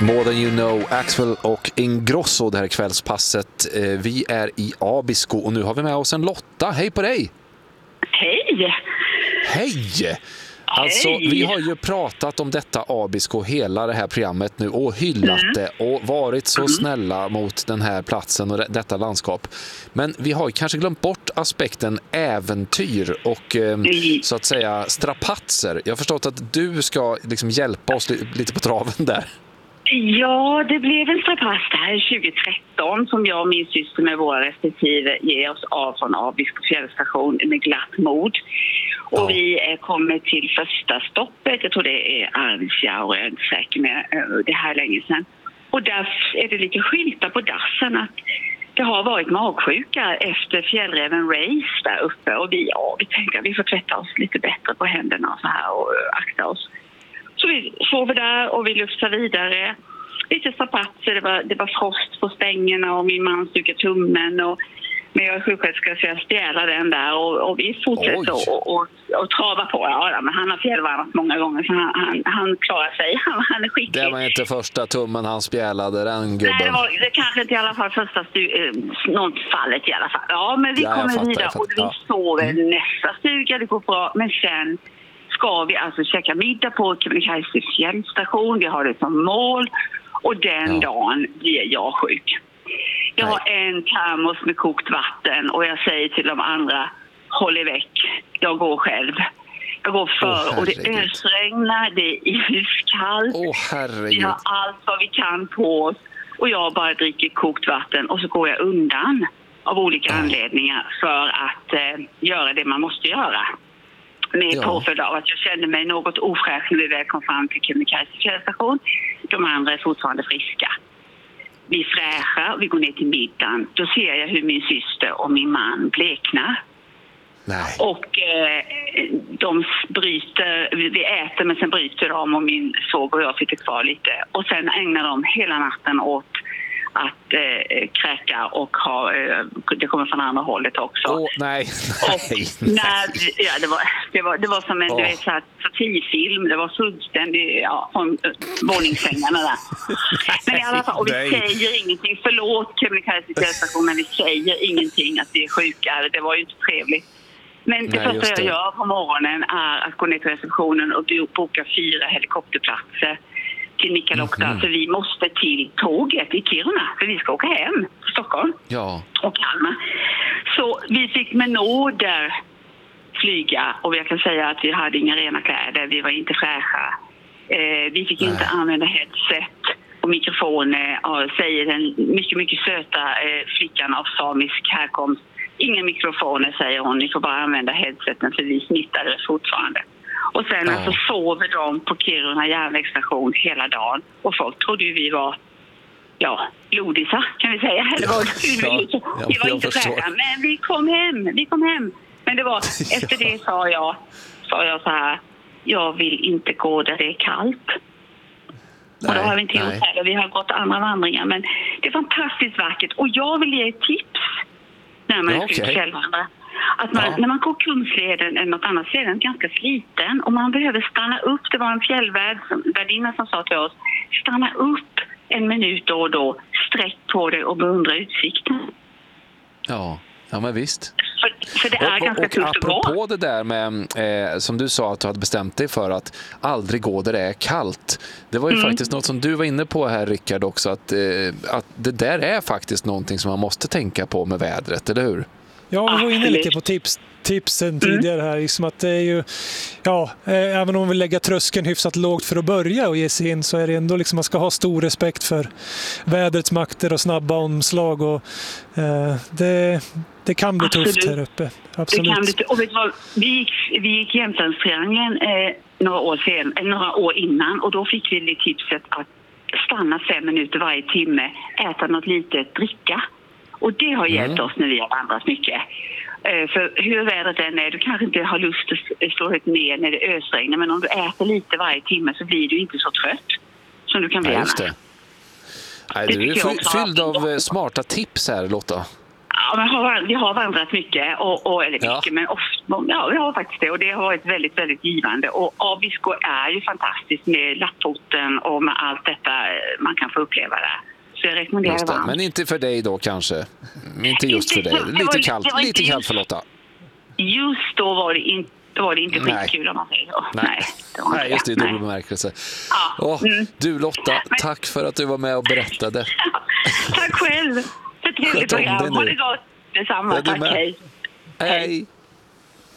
More Than You Know, Axwell och Ingrosso, det här kvällspasset. Vi är i Abisko och nu har vi med oss en Lotta. Hej på dig! Hej! Hej! Alltså, vi har ju pratat om detta Abisko hela det här programmet nu och hyllat det och varit så snälla mot den här platsen och detta landskap. Men vi har kanske glömt bort aspekten äventyr och så att säga strapatser. Jag har förstått att du ska liksom hjälpa oss lite på traven där. Ja, det blev en strapass här 2013 som jag och min syster med våra respektive ger oss av från Abisko fjällstation med glatt mod. Och vi kommer till första stoppet, jag tror det är Arvidsjaur, jag är inte säker med det här länge sedan. Och där är det lite skyltar på dassen att det har varit magsjuka efter fjällräven Race där uppe. Och vi tänker att vi får tvätta oss lite bättre på händerna och så här och akta oss. Så vi sover där och vi luftar vidare. Lite strapatser, det var frost på stängerna och min man stukade tummen. Men jag är sjuksköterska så jag stälar den där och vi fortsätter och trava på. Ja, men han har fjällvandrat många gånger så han klarar sig. Han är skicklig. Det var inte första tummen han spjälade, den gubben. Nej, det kanske inte i alla fall första något fallet i alla fall. Ja, men vi kommer vidare och vi sover nästa stuga, det går bra. Men sen ska vi alltså käka middag på Kebnekaise fjällstation. Vi har det som mål och den dagen blir jag sjuk. Jag har en termos med kokt vatten och jag säger till de andra, håll i väck, jag går själv. Jag går för och det ösregnar, det är iskallt. Vi har allt vad vi kan på oss och jag bara dricker kokt vatten och så går jag undan av olika anledningar för att göra det man måste göra. Med påföljd av att jag kände mig något ofräsch när vi väl kom fram till Kebnekaise fjällstation. De andra är fortfarande friska. Vi fräschar, vi går ner till middagen. Då ser jag hur min syster och min man bleknar. Nej. Och de bryter, vi äter men sen bryter de och min svåger och jag sitter kvar lite. Och sen ägnar de hela natten åt att kräka och det kommer från andra hållet också. Nej. Det var som en satirfilm. Det var fullständigt från våningssängarna där. Men i alla fall, och vi säger ingenting. Förlåt Kebnekaise fjällstation, men vi säger ingenting att vi är sjuka. Det var ju inte trevligt. Men det första jag gör på morgonen är att gå ner till receptionen och boka 4 helikopterplatser till Nikkaluokta, så vi måste till tåget i Kiruna för vi ska åka hem till Stockholm och Kalmar. Så vi fick med nåder flyga och jag kan säga att vi hade inga rena kläder, vi var inte fräscha. Vi fick inte använda headset och mikrofoner, säger den mycket, mycket söta flickan av samisk härkomst. Inga mikrofoner, säger hon, ni får bara använda headseten för vi smittade fortfarande. Och sen alltså sover de på Kiruna järnvägsstation hela dagen. Och folk trodde ju vi var, blodisar kan vi säga. Eller vi var inte fräscha, men vi kom hem. Men det var, efter det sa jag så här, jag vill inte gå där det är kallt. Och då har vi inte gjort heller, vi har gått andra vandringar. Men det är fantastiskt vackert. Och jag vill ge ett tips när man ska fjällvandra. Att när man går Kungsleden eller något annat leden ganska sliten och man behöver stanna upp. Det var en fjällvärdinna som sa till oss, stanna upp en minut då och då, sträck på dig och beundra utsikten. Ja men visst. För det är ganska tufft att gå. Apropå det där med, som du sa att du hade bestämt dig för att aldrig gå där det är kallt. Det var ju faktiskt något som du var inne på här, Rickard, också. Att det där är faktiskt någonting som man måste tänka på med vädret, eller hur? Ja, vi var inne lite på tipsen tidigare här. Liksom att det är ju, även om man vill lägga tröskeln hyfsat lågt för att börja och ge sig in, så är det ändå liksom, man ska ha stor respekt för vädrets makter och snabba omslag. Och, det kan bli tufft här uppe. Absolut. Det kan bli, och vet du vad, vi gick Jämtlandstriangeln några år innan och då fick vi det tipset att stanna 5 minuter varje timme, äta något litet, dricka. Och det har hjälpt oss när vi har vandrat mycket. För hur vädret än är, du kanske inte har lust att stå helt ner när det ösregnar, men om du äter lite varje timme så blir du inte så trött som du kan bli annars. Nej, du är fylld av smarta tips här, Lotta. Ja, men vi har vandrat mycket, eller mycket, men ofta, vi har faktiskt det, och det har varit väldigt, väldigt givande. Och Abisko är ju fantastiskt med Lappfoten och med allt detta man kan få uppleva där. Så jag rekommenderar varmt. Men inte för dig då kanske? Inte just för dig. Lite kallt för Lotta. Just då var det inte skitkul om man säger så. Nej, just det, i dubbel bemärkelse. Ja. Du Lotta, tack för att du var med och berättade. Tack själv. För trevligt program. Ha det gott. Detsamma. Tack, hej. Hej.